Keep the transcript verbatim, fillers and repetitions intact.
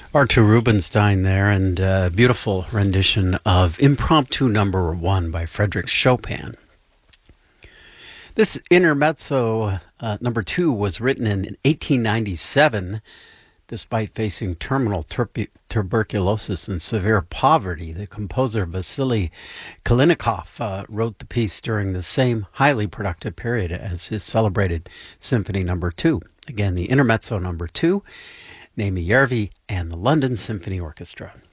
Artur Rubinstein there, and a beautiful rendition of Impromptu Number One by Frédéric Chopin. This intermezzo uh, number two was written in eighteen ninety-seven. Despite facing terminal tur- tuberculosis and severe poverty, the composer Vasily Kalinikov uh, wrote the piece during the same highly productive period as his celebrated Symphony Number Two. Again, the intermezzo number two, Naimi Järvi and the London Symphony Orchestra.